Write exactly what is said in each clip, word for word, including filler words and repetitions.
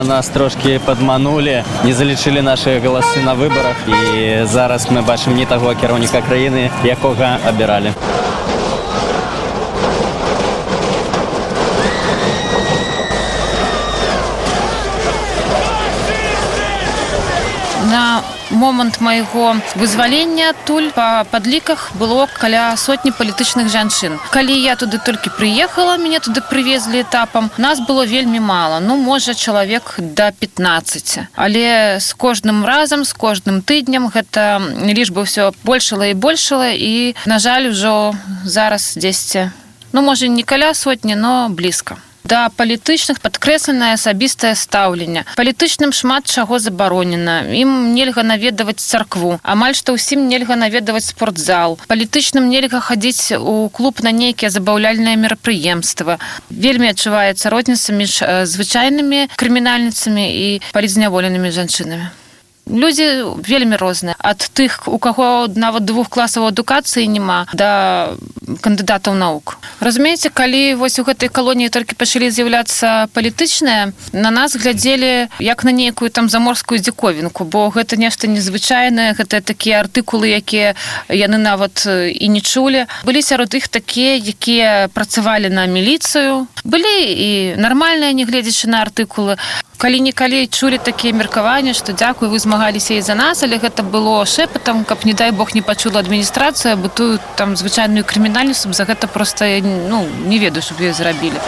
Нас трошки падманулі, не залічылі наши галасы на выбарах, і зараз мы бачым не таго кіраўніка краіны, якога абіралі. На момант майго вызвалення адтуль па падліках было каля сотні палітычных жанчын. Калі я туды толькі прыехала, мяне туды прывезлі этапам, нас было вельмі мала, ну, можа, чалавек да пятнаццаці. Але з кожным разам, з кожным тыднем гэта лічба ўсё большала і большала, і, на жаль, ужо зараз дзесьці, ну, можа, не каля сотні, но блізка. Да палітычных падкрэсленае асабістае стаўленне. Палітычным шмат чаго забаронена. Ім нельга наведаваць царкву. Амаль што ўсім нельга наведаваць спортзал. Палітычным нельга хадзіць у клуб на нейкія забаўляльныя мерапрыемствы. Вельмі адчуваецца розніца між звычайнымі крымінальніцамі і палітзняволенымі жанчынамі. Людзі вельмі розныя. Ад тых, у каго нават двух класаў адукацыі няма, да кандыдатаў навук. Разумееце, калі вось у гэтай калоніі толькі пачалі з'яўляцца палітычныя, на нас глядзелі як на нейкую там заморскую дзіковінку, бо гэта нешта незвычайнае, гэта такія артыкулы, якія яны нават і не чулі. Былі сярод іх такія, якія працавалі на міліцыю. Былі і нармальныя, не гледзячы на артыкулы. Калі-нікалі чулі такія меркаванні, што дзякуй, вы змагаліся і за нас, але гэта было шэпатам, каб, не дай Бог, не пачула адміністрацыя, бо тую там звычайную крымінальніцу за гэта проста, ну, не ведаю, што б ёй зрабілі.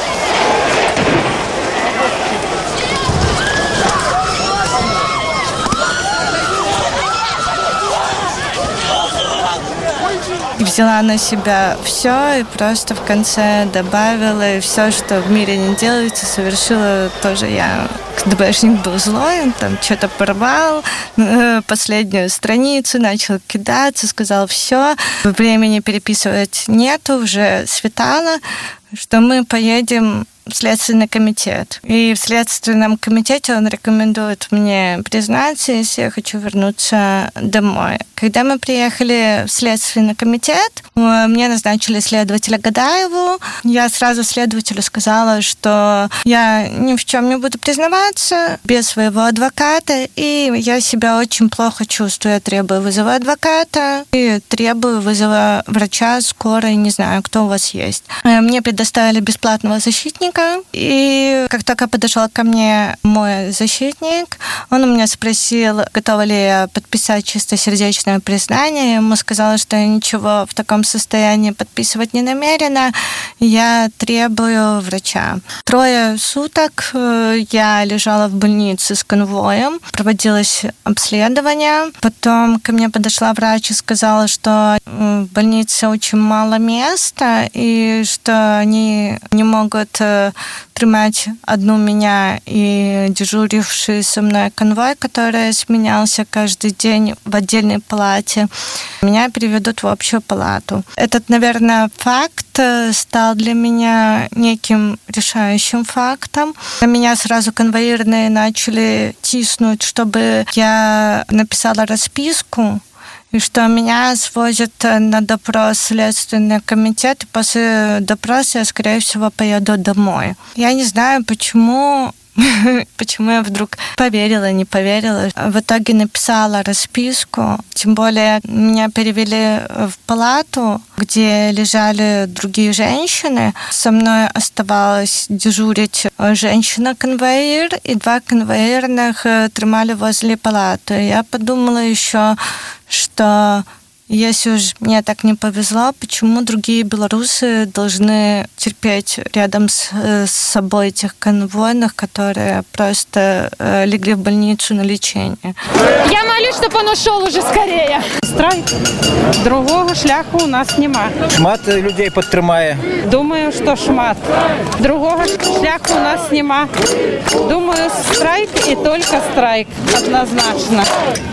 Взяла на себя все и просто в конце добавила, и все, что в мире не делается, совершила тоже я. ДБшник был злой, он там что-то порвал, последнюю страницу, начал кидаться, сказал все, времени переписывать нету, уже светало, что мы поедем в Следственный комитет. И в Следственном комитете он рекомендует мне признаться, если я хочу вернуться домой. Когда мы приехали в Следственный комитет, мне назначили следователя Гадаеву. Я сразу следователю сказала, что я ни в чем не буду признаваться без своего адвоката, и я себя очень плохо чувствую. Я требую вызова адвоката и требую вызова врача, скорой, не знаю, кто у вас есть. Мне предоставили бесплатного защитника, и как только подошел ко мне мой защитник, он у меня спросил, готова ли я подписать чистосердечное признание. Я ему сказала, что я ничего в таком состоянии подписывать не намерена. Я требую врача. Трое суток я лежала в больнице с конвоем, проводилось обследование. Потом ко мне подошла врач и сказала, что в больнице очень мало места, и что они не могут тримать одну меня и дежуривший со мной конвой, который сменялся каждый день в отдельной палате. Меня переведут в общую палату. Этот, наверное, факт стал для меня неким решающим фактом. Меня сразу конвоирные начали тиснуть, чтобы я написала расписку, и что меня свозят на допрос в Следственный комитет, и после допроса я, скорее всего, поеду домой. Я не знаю, почему... Почему я вдруг поверила, не поверила. В итоге написала расписку. Тем более меня перевели в палату, где лежали другие женщины. Со мной оставалась дежурить женщина-конвоир, и два конвоирных тримали возле палаты. Я подумала еще, что если уж мне так не повезло, почему другие белорусы должны терпеть рядом с, с собой этих конвойных, которые просто э, легли в больницу на лечение? Я молюсь, чтобы он ушел уже скорее. Страйк. Другого шляху у нас нема. Шмат людей підтримає. Думаю, что шмат. Другого шляху у нас нема. Думаю, страйк и только страйк. Однозначно.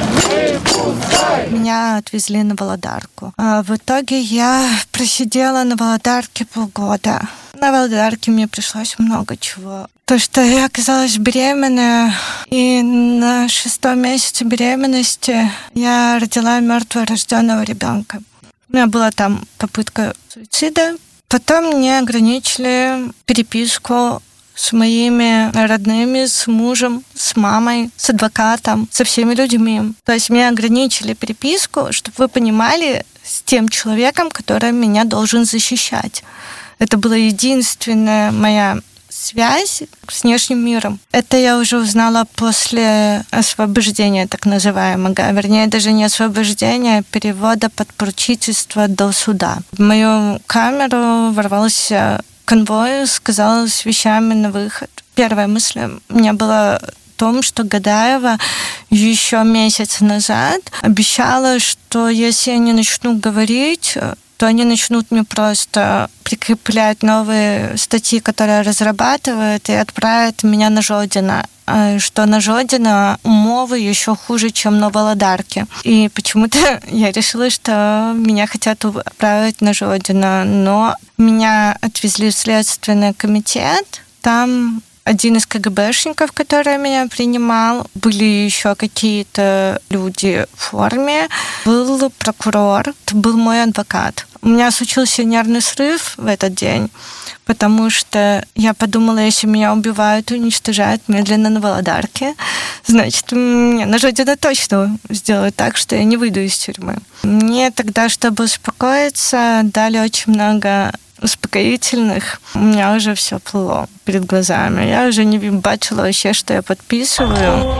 Меня отвезли на Володарку. А в итоге я просидела на Володарке полгода. На Володарке мне пришлось много чего. То, что я оказалась беременная, и на шестом месяце беременности я родила мертворожденного ребенка. У меня была там попытка суицида. Потом мне ограничили переписку с моими родными, с мужем, с мамой, с адвокатом, со всеми людьми. То есть меня ограничили переписку, чтобы вы понимали, с тем человеком, который меня должен защищать. Это была единственная моя связь с внешним миром. Это я уже узнала после освобождения, так называемого. Вернее, даже не освобождения, а перевода под поручительство до суда. В мою камеру ворвался конвой, сказал с вещами на выход. Первая мысль у меня была о том, что Гадаева еще месяц назад обещала, что если я не начну говорить, то они начнут мне просто прикреплять новые статьи, которые разрабатывают, и отправят меня на Жодино. Что на Жодино умовы еще хуже, чем на Володарке. И почему-то я решила, что меня хотят отправить на Жодино. Но меня отвезли в Следственный комитет. Там один из КГБшников, который меня принимал, были еще какие-то люди в форме, был прокурор, это был мой адвокат. У меня случился нервный срыв в этот день, потому что я подумала, если меня убивают и уничтожают медленно на Володарке, значит, мне на Жодино точно сделают так, что я не выйду из тюрьмы. Мне тогда, чтобы успокоиться, дали очень много успокоительных. У меня уже все плыло перед глазами. Я уже не бачила вообще, что я подписываю.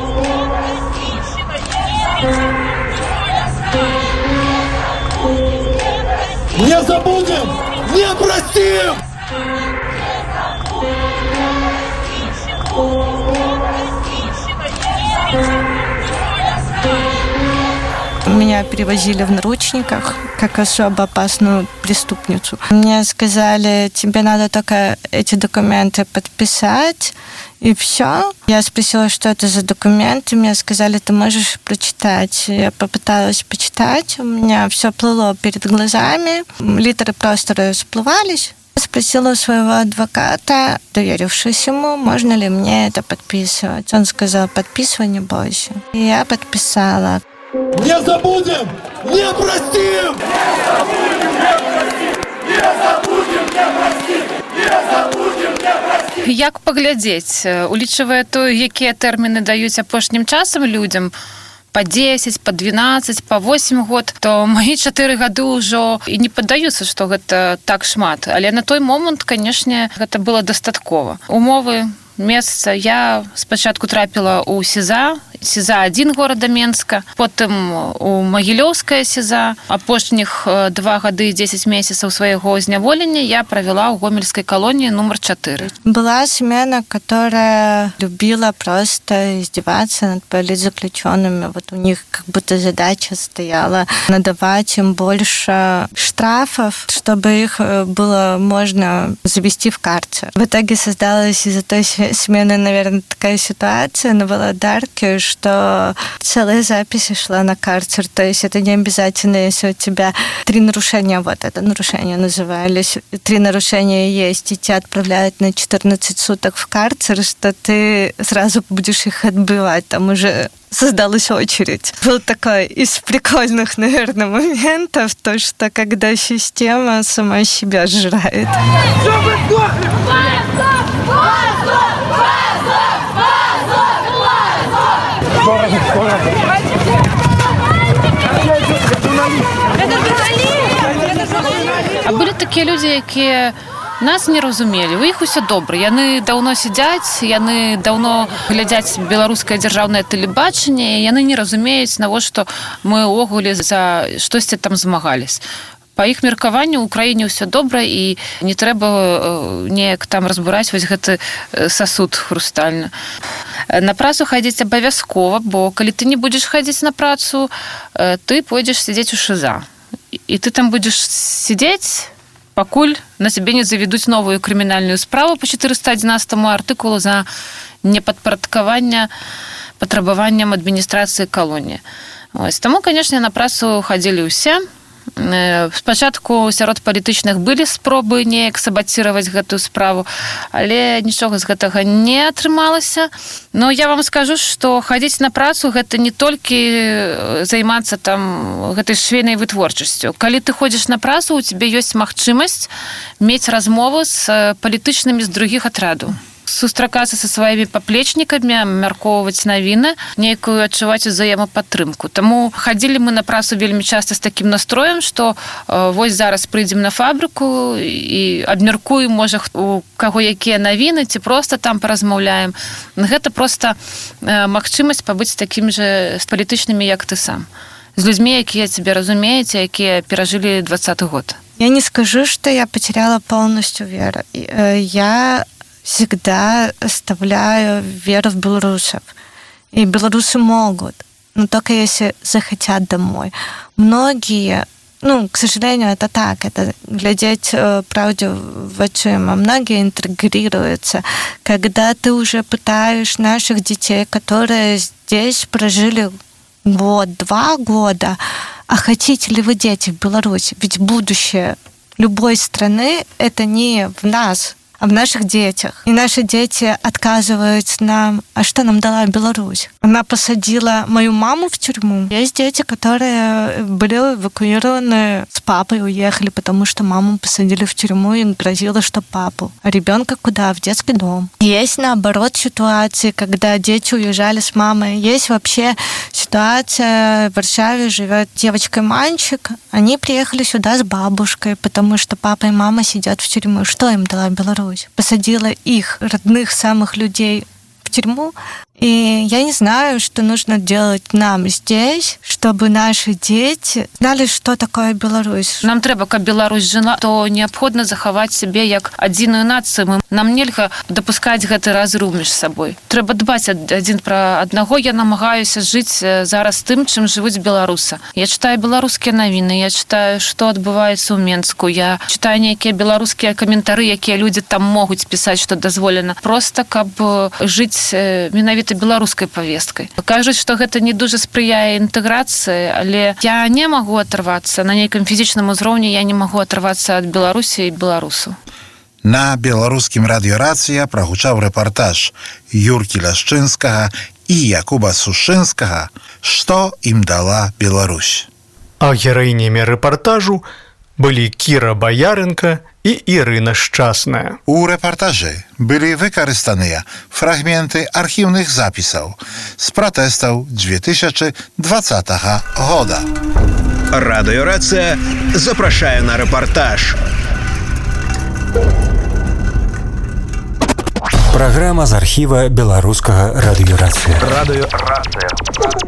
Не забудем! Не простим! Меня перевозили в наручниках как особо опасную преступницу. Мне сказали, тебе надо только эти документы подписать, и все. Я спросила, что это за документы. Мне сказали, ты можешь прочитать. Я попыталась почитать. У меня все плыло перед глазами. Литеры просто расплывались. Я спросила у своего адвоката, доверившись ему, можно ли мне это подписывать. Он сказал, подписывай, не бойся. И я подписала. Не забудем! Не простим! Не забудем, не простим! Не забудем, не простим! Не забудем, не простим! Як паглядзець, улічвае тое, якія тэрміны даюць апошнім часам людзям, па дзесяць, па дванаццаць, па восем год, то мои чатыры гады ўжо і не паддаюцца, што гэта так шмат. Але на той момант, канешне, гэта было дастаткова. Умовы месца я спачатку трапіла ў СІЗА, СІЗА адзін горада Менска, потым у Магілёўскае СІЗА. Апошніх два гады і дзесяць месяцаў свайго зняволення я правяла ў гомельскай калоніі нумар чатыры. Была смена, которая любила просто издеваться над политзаключенными. Вот у них как будто задача стояла надавать им больше штрафов, чтобы их было можно завести в карцер. В итоге создалась из-за той смены, наверное, такая ситуация на Володарке, что целая запись шла на карцер. То есть это не обязательно, если у тебя три нарушения, вот это нарушение назывались, три нарушения есть, и тебя отправляют на четырнадцать суток в карцер, что ты сразу будешь их отбывать. Там уже создалась очередь. Был такой из прикольных, наверное, моментов, то, что когда система сама себя сжирает. А былі такія людзі, якія нас не разумелі. У іх усё добра. Яны даўно сядзяць, яны даўно глядзяць беларускае дзяржаўнае тэлебачанне, яны не разумеюць, навошта мы ўвогуле за штосьці там змагались. Па іх меркаванню ў краіне ўсё добра і не трэба неяк там разбураць вось гэты сасуд хрустальны. На працу хадзіць абавязкова, бо калі ты не будзеш хадзіць на працу, ты пойдзеш сядзець у ШИЗА. І ты там будзеш сидзець, пакуль на цябе не заведуць новую крымінальную справу по четыреста одиннадцатому артыкулу за непадпарадкаванне патрабаванням адміністрацыі калоніі. Ось. Таму, канешне, на працу хадзілі ўсе. Спачатку сярод палітычных былі спробы неяк сабаціраваць гэтую справу, але нічога з гэтага не атрымалася. Но я вам скажу, што хадзіць на працу гэта не толькі займацца там гэтай швейнай вытворчасцю. Калі ты ходзіш на працу, у цябе ёсць магчымасць мець размову з палітычнымі з другіх атрадаў. сустракацца са сваімі паплечнікамі, мяркоўваць навіны, нейкую адчуваць узаемападтрымку. Таму хадзілі мы на працу вельмі часта з такім настроем, што э, вось зараз прыйдзем на фабрыку і абмяркуем, можа, у каго якія навіны, ці проста там паразмаўляем. Гэта проста э, магчымасць пабыць такім жа з палітычнымі, як ты сам. З людзьмі, якія цябе разумеюць, якія перажылі двадцаты год. Я не скажу, что я потеряла полностью веру. Я всегда оставляю веру в белорусов. И белорусы могут, но только если захотят домой. Многие, ну, к сожалению, это так, это глядеть правде в очи, а многие интегрируются. Когда ты уже пытаешь наших детей, которые здесь прожили год, два года, а хотите ли вы, дети, в Беларуси? Ведь будущее любой страны – это не в нас, а в наших детях. И наши дети отказывают нам. А что нам дала Беларусь? Она посадила мою маму в тюрьму. Есть дети, которые были эвакуированы с папой, уехали, потому что маму посадили в тюрьму и грозило, что папу. А ребенка куда? В детский дом. Есть, наоборот, ситуации, когда дети уезжали с мамой. Есть вообще ситуация, в Варшаве живет девочка и мальчик. Они приехали сюда с бабушкой, потому что папа и мама сидят в тюрьме. Что им дала Беларусь? Посадила их, родных самых людей, в тюрьму. И я не знаю, что нужно делать нам здесь, чтобы наши дети знали, что такое Беларусь. Нам трэба, каб Беларусь жыла, то неабходна захаваць сябе як адзіную нацыю. Нам нельга дапускаць гэты разрыў між сабой. Трэба дбаць адзін пра аднаго. Я намагаюся жыць зараз тым, чым жывуць беларусы. Я чытаю беларускія навіны, я чытаю, што адбываецца ў Менску. Я чытаю нейкія беларускія каментары, якія людзі там могуць пісаць, што дазволена. Проста каб жыць менавіта беларускай павесткай. Кажуць, што гэта не дужа спрыяе інтэграцыі, але я не магу атрывацца на нейкім фізічным узроўні, я не магу атрывацца ад Беларусі і беларусаў. На беларускім радыёрацыя прагучаў рэпартаж Юркі Ляшчынскага і Якуба Сушынскага «Што ім дала Беларусь». А гераінямі рэпартажу былі Кіра Баярынка і Ірына Шчасная. У рэпартажы былі выкарыстаныя фрагменты архіўных запісаў з пратэстаў две тысячи двадцатого года. Радыёрацыя запрашае на рэпартаж. Праграма з архіва беларускага радыёрацыя. Радыёрацыя.